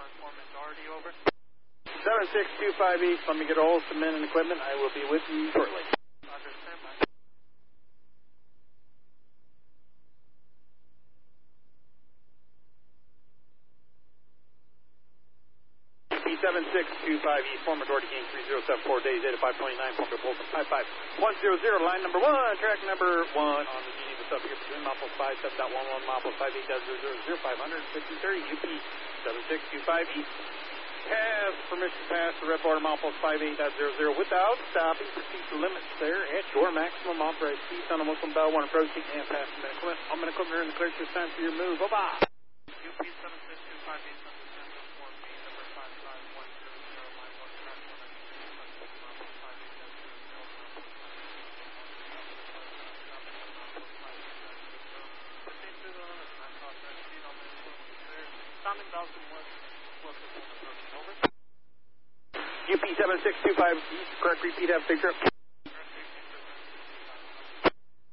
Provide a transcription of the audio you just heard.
Informant already over. 7625 East, let me get a hold of some men and equipment. I will be with you shortly. Roger, standby. P7625 East, former Doherty King 3074 days, 8529, former Bolton 55100, line number 1, track number 1 on the GD. What's up here between Mopos 57.11, Mopos 58.000, 550-30, UP 7625 East. Has permission to pass the red border Mopos 58.00 without stopping. Proceed to limits there at your maximum authorized speed. Son of Muslim Bell 1 approaching and passing the equipment. I'm going to come here in the clear. It's time for your move. Bye-bye. UP 7625 East, understand the 4B, number 55100, line 1, track 1, Mopos 58.00. Proceed to the limits, max authorized speed on the equipment is clear. Sounding Dawson West, West approaching, over. UP 7625 East, correct repeat, have picture up.